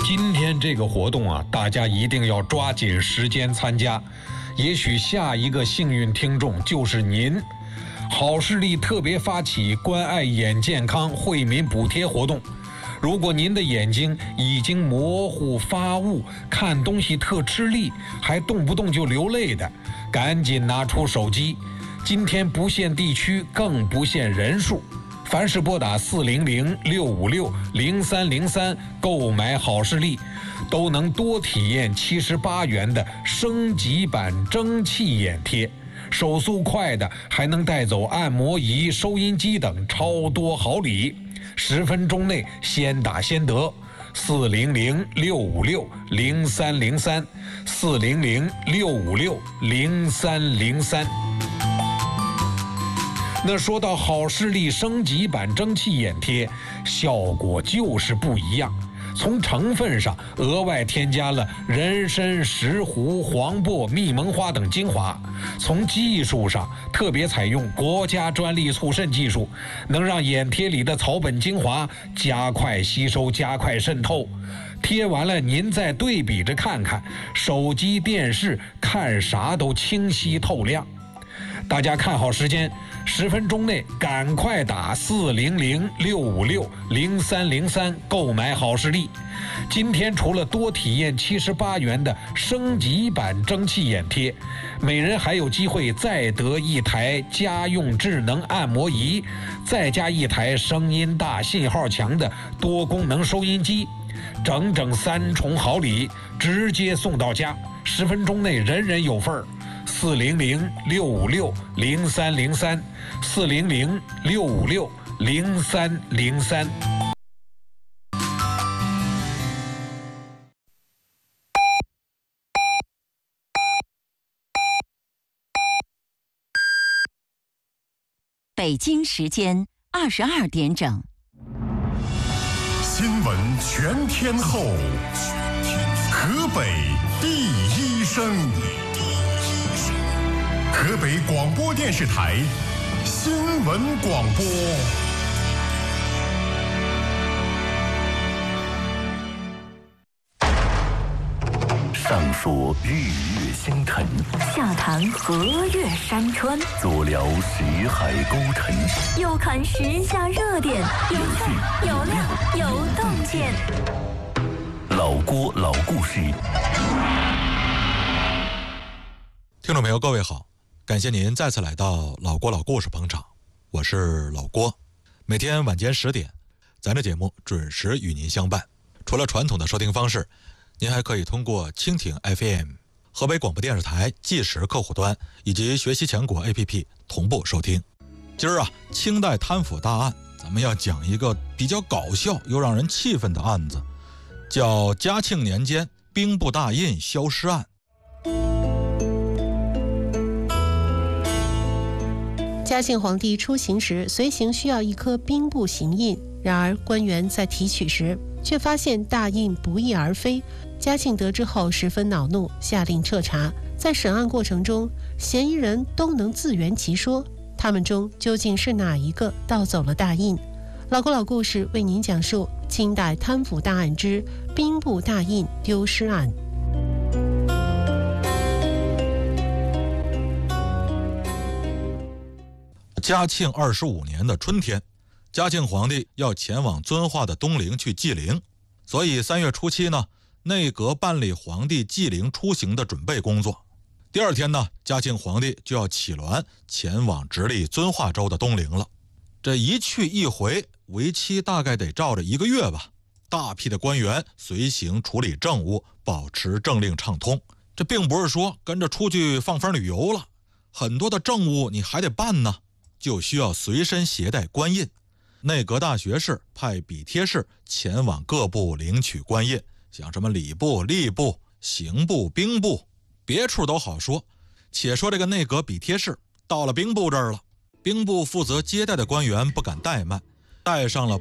今天这个活动啊，大家一定要抓紧时间参加，也许下一个幸运听众就是您。好视力特别发起关爱眼健康惠民补贴活动，如果您的眼睛已经模糊发雾，看东西特吃力，还动不动就流泪的，赶紧拿出手机。今天不限地区，更不限人数，凡是拨打400-656-0303购买好视力，都能多体验78元的升级版蒸汽眼贴，手速快的还能带走按摩仪、收音机等超多好礼，10分钟内先打先得。400-656-0303 400-656-0303。那说到好视力升级版蒸汽眼贴，效果就是不一样。从成分上额外添加了人参、石斛、黄柏、蜜蒙花等精华，从技术上特别采用国家专利促渗技术，能让眼贴里的草本精华加快吸收、加快渗透。贴完了您再对比着看看，手机、电视看啥都清晰透亮。大家看好时间，10分钟内赶快打400-656-0303购买好视力。今天除了多体验78元的升级版蒸汽眼贴，每人还有机会再得一台家用智能按摩仪，再加一台声音大、信号强的多功能收音机，整整3重好礼，直接送到家，10分钟内人人有份儿。400-656-0303 400-656-0303。 北京时间22点整。 新闻全天候，河北第一声。河北广播电视台新闻广播。 上说日月星辰， 下谈河岳山川， 左聊识海沟沉， 右看时下热点，有趣有料有洞见。 老郭老故事。 听众朋友，各位好，感谢您再次来到老郭老故事捧场，我是老郭。每天晚间10点，咱这节目准时与您相伴。除了传统的收听方式，您还可以通过蜻蜓 FM、河北广播电视台计时客户端以及学习强国 APP 同步收听。今儿啊，清代贪腐大案，咱们要讲一个比较搞笑又让人气愤的案子，叫嘉庆年间兵部大印消失案。 嘉庆皇帝出行时，随行需要一颗兵部行印，然而官员在提取时却发现大印不翼而飞。嘉庆得知后十分恼怒，下令彻查。在审案过程中，嫌疑人都能自圆其说，他们中究竟是哪一个盗走了大印？老郭老故事为您讲述清代贪腐大案之兵部大印丢失案。 嘉庆25年的春天，嘉庆皇帝要前往遵化的东陵去祭陵，所以3月初7呢，内阁办理皇帝祭陵出行的准备工作。第2天呢，嘉庆皇帝就要启銮前往直隶遵化州的东陵了。这一去一回，为期大概得照着1个月吧。大批的官员随行处理政务，保持政令畅通。这并不是说跟着出去放风旅游了，很多的政务你还得办呢，就需要随身携带官印。内阁大学士派笔贴士前往各部领取官印，像什么礼部、吏部、刑部、兵部，别处都好说。且说这个内阁笔贴士到了兵部这儿了，兵部负责接待的官员不敢怠慢，带上了